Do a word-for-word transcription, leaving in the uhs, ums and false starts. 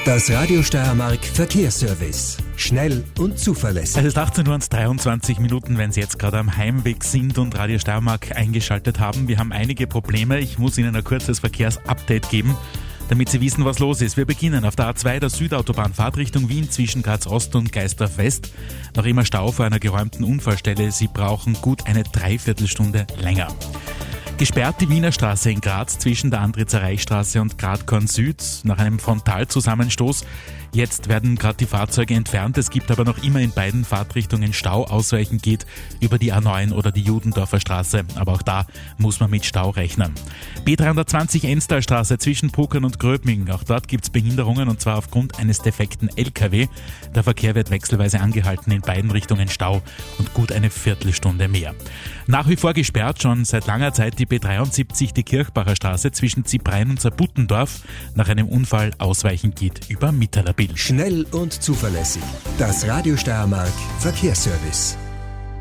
Das Radio Steiermark Verkehrsservice. Schnell und zuverlässig. Es ist achtzehn Uhr und dreiundzwanzig Minuten, wenn Sie jetzt gerade am Heimweg sind und Radio Steiermark eingeschaltet haben. Wir haben einige Probleme. Ich muss Ihnen ein kurzes Verkehrsupdate geben, damit Sie wissen, was los ist. Wir beginnen auf der A zwei der Südautobahn Fahrtrichtung Wien zwischen Graz Ost und Geisdorf West. Noch immer Stau vor einer geräumten Unfallstelle. Sie brauchen gut eine Dreiviertelstunde länger. Gesperrt die Wiener Straße in Graz zwischen der Andritzer Reichstraße und Gradkorn Süd nach einem Frontalzusammenstoß. Jetzt werden gerade die Fahrzeuge entfernt. Es gibt aber noch immer in beiden Fahrtrichtungen Stau. Ausweichen geht über die A neun oder die Judendorfer Straße. Aber auch da muss man mit Stau rechnen. B dreihundertzwanzig Enstalstraße zwischen Puckern und Gröbming. Auch dort gibt es Behinderungen und zwar aufgrund eines defekten L K W. Der Verkehr wird wechselweise angehalten, in beiden Richtungen Stau und gut eine Viertelstunde mehr. Nach wie vor gesperrt schon seit langer Zeit die B dreiundsiebzig, die Kirchbacher Straße zwischen Ziprein und Saarbuttendorf. Nach einem Unfall ausweichen geht über Mitterlerbill. Schnell und zuverlässig. Das Radio Steiermark Verkehrsservice.